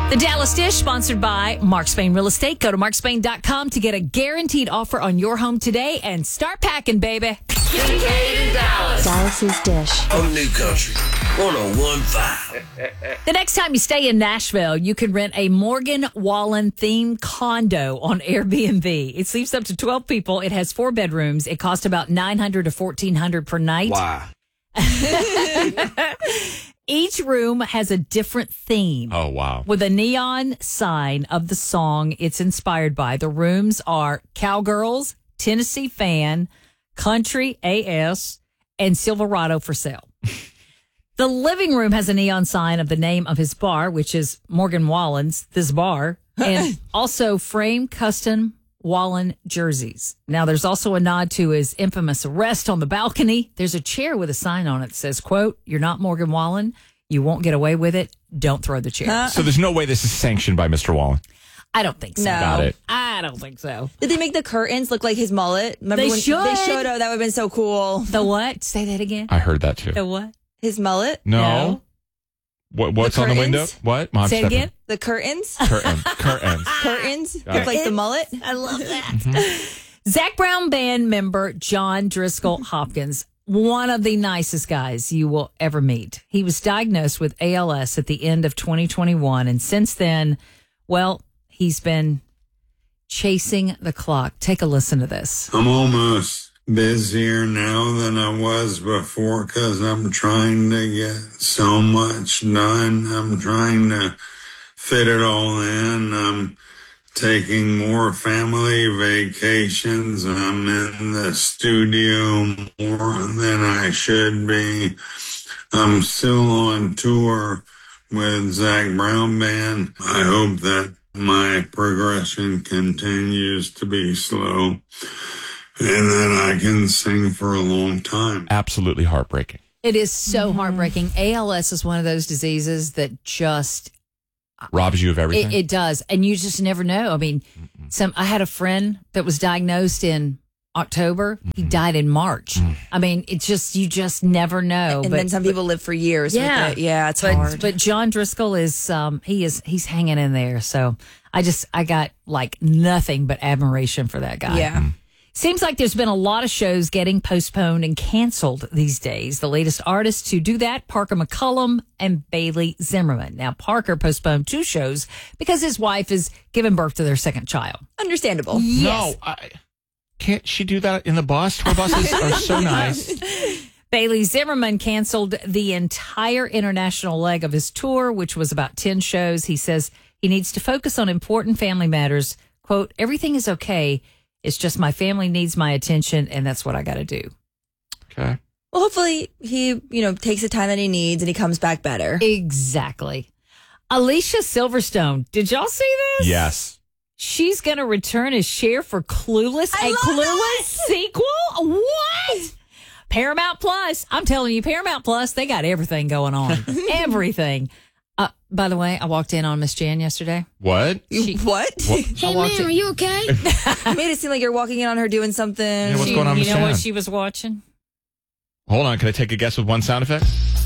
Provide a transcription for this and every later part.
The Dallas Dish, sponsored by Mark Spain Real Estate. Go to markspain.com to get a guaranteed offer on your home today and start packing, baby. Kincaid in Dallas. Dallas's Dish. On New Country 101.5. The next time you stay in Nashville, you can rent a Morgan Wallen themed condo on Airbnb. It sleeps up to 12 people. It has 4 bedrooms. It costs about $900 to $1,400 per night. Wow. Each room has a different theme. Oh, wow. With a neon sign of the song it's inspired by. The rooms are Cowgirls, Tennessee Fan, Country AS, and Silverado for sale. The living room has a neon sign of the name of his bar, which is Morgan Wallen's, this bar, and also framed custom Wallen jerseys. Now, there's also a nod to his infamous arrest on the balcony. There's a chair with a sign on it that says, quote, "You're not Morgan Wallen. You won't get away with it. Don't throw the chair." So there's no way this is sanctioned by Mr. Wallen. I don't think so. No. Got it. I don't think so. Did they make the curtains look like his mullet? Remember They when should. They should. Oh, that would have been so cool. The what? Say that again. I heard that too. The what? His mullet? No. What's The on the window? curtains? What? Mom, Say it step in. again. The curtains? Curtains. Curtains? Got it. Look like the mullet? I love that. Zach Brown band member John Driscoll Hopkins, one of the nicest guys you will ever meet. He was diagnosed with ALS at the end of 2021. And since then, well, he's been chasing the clock. Take a listen to this. I'm almost busier now than I was before because I'm trying to get so much done. I'm trying to fit it all in. I'm taking more family vacations. I'm in the studio more than I should be. I'm still on tour with Zach Brown Band. I hope that my progression continues to be slow and that I can sing for a long time. Absolutely heartbreaking. It is so heartbreaking. ALS is one of those diseases that just Robs you of everything. It does, and you just never know. I mean, I had a friend that was diagnosed in October. He died in March. I mean, it's just you just never know. And then some people live for years with it. Yeah, it's hard. But John Driscoll is he's hanging in there. So I got like nothing but admiration for that guy. Yeah. Seems like there's been a lot of shows getting postponed and canceled these days. The latest artists to do that, Parker McCollum and Bailey Zimmerman. Now, Parker postponed 2 shows because his wife is giving birth to their second child. Understandable. Yes. No, can't she do that in the bus? Tour buses are so nice. Bailey Zimmerman canceled the entire international leg of his tour, which was about 10 shows. He says he needs to focus on important family matters. Quote, "Everything is okay. It's just my family needs my attention, and that's what I got to do." Okay. Well, hopefully he, takes the time that he needs and he comes back better. Exactly. Alicia Silverstone, did y'all see this? Yes. She's going to return as Cher for Clueless, I a love Clueless that. sequel? What? Paramount Plus. I'm telling you, Paramount Plus, they got everything going on. Everything. By the way, I walked in on Miss Jan yesterday. What? What? Hey, man, are you okay? You made it seem like you're walking in on her doing something. Yeah, what's going on, You Miss know what Jan? she was watching? Hold on. Can I take a guess with one sound effect?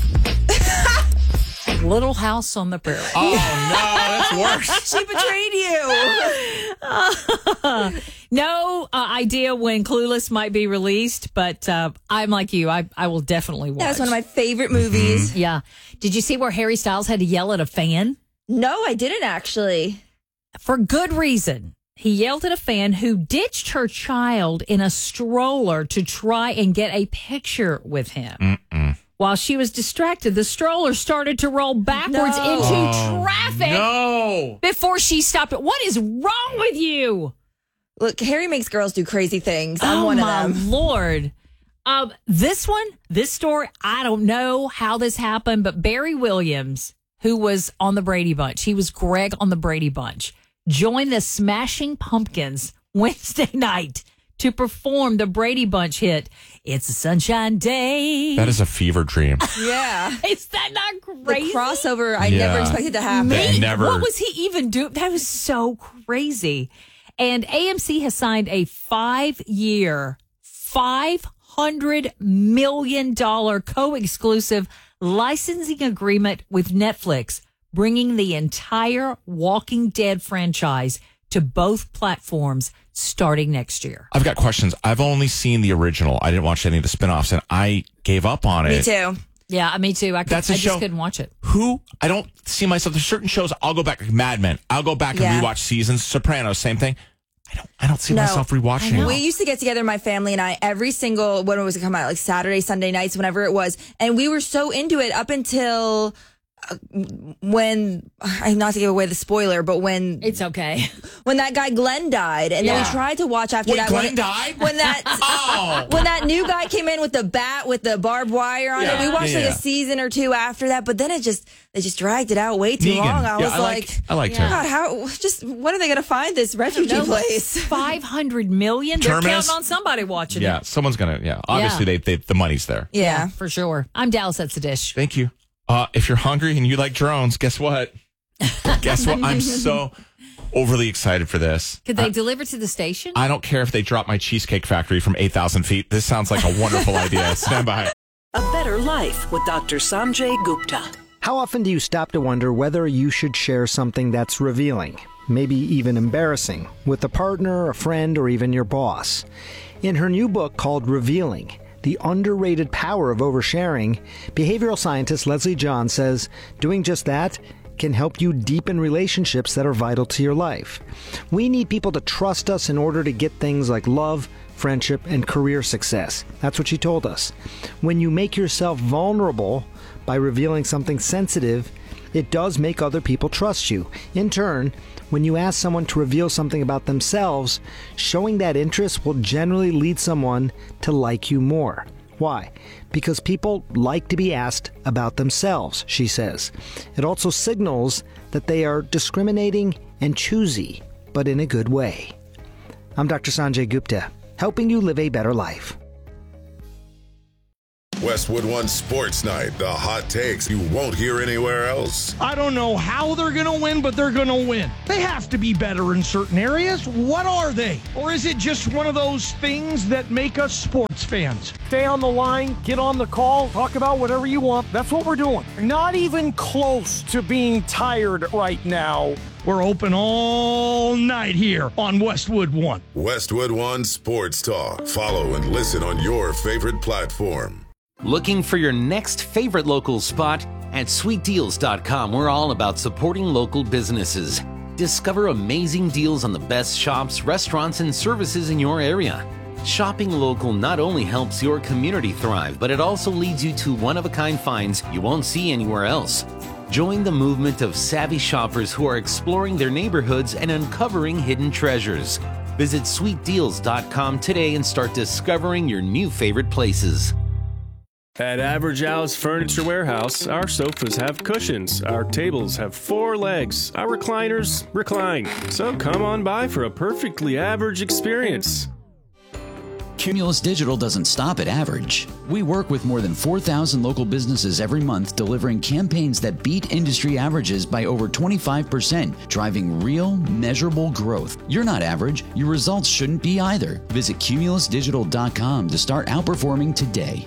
Little House on the Prairie. Oh, no. That's worse. She betrayed you. No idea when Clueless might be released, but I'm like you. I will definitely watch. That's one of my favorite movies. Yeah. Did you see where Harry Styles had to yell at a fan? No, I didn't actually. For good reason. He yelled at a fan who ditched her child in a stroller to try and get a picture with him. While she was distracted, the stroller started to roll backwards into traffic No. before she stopped it. What is wrong with you? Look, Harry makes girls do crazy things. I'm Oh, one of my them. Lord. This story, I don't know how this happened, but Barry Williams, who was on the Brady Bunch, he was Greg on the Brady Bunch, joined the Smashing Pumpkins Wednesday night to perform the Brady Bunch hit, "It's a Sunshine Day." That is a fever dream. Yeah. Is that not The crazy? crossover I Yeah. never expected to happen. They never- What was he even doing? That was so crazy. And AMC has signed a 5-year, $500 million co-exclusive licensing agreement with Netflix, bringing the entire Walking Dead franchise to both platforms starting next year. I've got questions. I've only seen the original. I didn't watch any of the spinoffs, and I gave up on it. Me too. Yeah, me too. I That's a show. just couldn't watch it. I don't see myself. There's certain shows I'll go back, like Mad Men. I'll go back and rewatch seasons. Sopranos, same thing. I don't see myself rewatching it. We used to get together, my family and I, every single, when was it come out? Like Saturday, Sunday nights, whenever it was. And we were so into it up until when, not to give away the spoiler, but when It's okay. when that guy Glenn died, and then we tried to watch after that. Glenn died? When that when that new guy came in with the bat with the barbed wire on it, we watched like a season or two after that. But then they just dragged it out way too long. I was I liked her. God, when are they going to find this refugee place? 500 million. Terminus? They're counting on somebody watching Yeah, it. someone's gonna. Yeah, obviously the money's there. Yeah, for sure. I'm Dallas. That's the dish. Thank you. If you're hungry and you like drones, guess what? I'm so overly excited for this. Could they deliver to the station? I don't care if they drop my Cheesecake Factory from 8,000 feet. This sounds like a wonderful idea. Stand by. A Better Life with Dr. Sanjay Gupta. How often do you stop to wonder whether you should share something that's revealing, maybe even embarrassing, with a partner, a friend, or even your boss? In her new book called Revealing, The Underrated Power of Oversharing, behavioral scientist Leslie John says doing just that can help you deepen relationships that are vital to your life. We need people to trust us in order to get things like love, friendship, and career success. That's what she told us. When you make yourself vulnerable by revealing something sensitive, it does make other people trust you. In turn, when you ask someone to reveal something about themselves, showing that interest will generally lead someone to like you more. Why? Because people like to be asked about themselves, she says. It also signals that they are discriminating and choosy, but in a good way. I'm Dr. Sanjay Gupta, helping you live a better life. Westwood One Sports Night, the hot takes you won't hear anywhere else. I don't know how they're going to win, but they're going to win. They have to be better in certain areas. What are they? Or is it just one of those things that make us sports fans? Stay on the line, get on the call, talk about whatever you want. That's what we're doing. Not even close to being tired right now. We're open all night here on Westwood One. Westwood One Sports Talk. Follow and listen on your favorite platform. Looking for your next favorite local spot? At sweetdeals.com, we're all about supporting local businesses. Discover amazing deals on the best shops, restaurants, and services in your area. Shopping local not only helps your community thrive, but it also leads you to one-of-a-kind finds you won't see anywhere else. Join the movement of savvy shoppers who are exploring their neighborhoods and uncovering hidden treasures. Visit sweetdeals.com today and start discovering your new favorite places. At Average Al's Furniture Warehouse, our sofas have cushions, our tables have 4 legs, our recliners recline. So come on by for a perfectly average experience. Cumulus Digital doesn't stop at average. We work with more than 4,000 local businesses every month, delivering campaigns that beat industry averages by over 25%, driving real, measurable growth. You're not average. Your results shouldn't be either. Visit cumulusdigital.com to start outperforming today.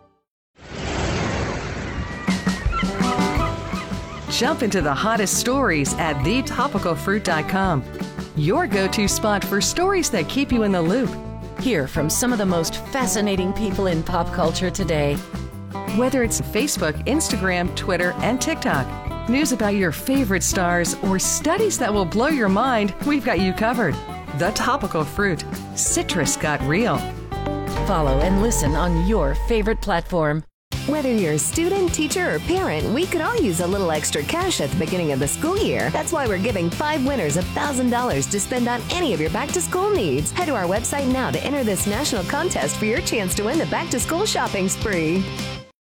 Jump into the hottest stories at thetopicalfruit.com. Your go-to spot for stories that keep you in the loop. Hear from some of the most fascinating people in pop culture today. Whether it's Facebook, Instagram, Twitter, and TikTok, news about your favorite stars, or studies that will blow your mind, we've got you covered. The Topical Fruit. Citrus got real. Follow and listen on your favorite platform. Whether you're a student, teacher, or parent, we could all use a little extra cash at the beginning of the school year. That's why we're giving 5 winners $1,000 to spend on any of your back-to-school needs. Head to our website now to enter this national contest for your chance to win the back-to-school shopping spree.